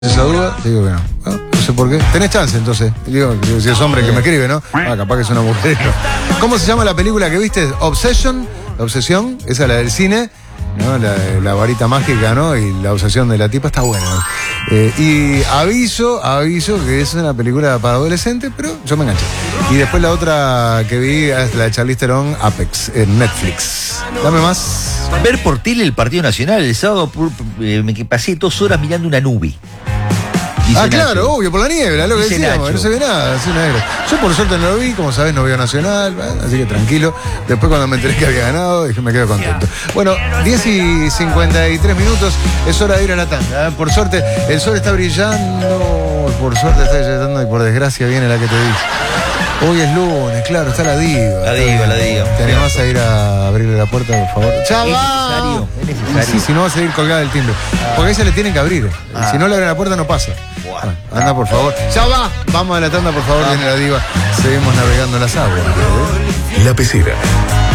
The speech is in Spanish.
Esa duda, te digo que no. No sé por qué. Tenés chance, entonces. Digo, si es hombre que me escribe, ¿no? Capaz que es una mujer. ¿Cómo se llama la película que viste? Obsession. La obsesión. Esa es la del cine. ¿No? La varita mágica, ¿no? Y la obsesión de la tipa está buena. Y aviso que es una película para adolescentes, pero yo me enganché. Y después la otra que vi es la de Charlize Theron, Apex, en Netflix. Dame más. Ver por tele el Partido Nacional el sábado, me pasé 2 horas mirando una nube. Dice claro, Nacho. Obvio, por la niebla, lo que Dice decíamos, Nacho. no se ve nada, así negro. Yo por suerte no lo vi, como sabés no veo Nacional, así que tranquilo. Después cuando me enteré que había ganado, dije, me quedo contento. Bueno, 10:53, es hora de ir a la tanda. Por suerte, el sol está brillando, por suerte está brillando y por desgracia viene la que te dice. Hoy es lunes, claro, está la diva. La diva. ¿Te animás a ir a abrirle la puerta, por favor? ¡Chava! Es necesario. Sí, si no va a seguir colgada del timbre. Porque ahí se le tienen que abrir. Si no le abren la puerta no pasa. Bueno, anda, por favor. ¡Ya va! Vamos a la tanda, por favor, viene la diva. Seguimos navegando en las aguas. La Pecera.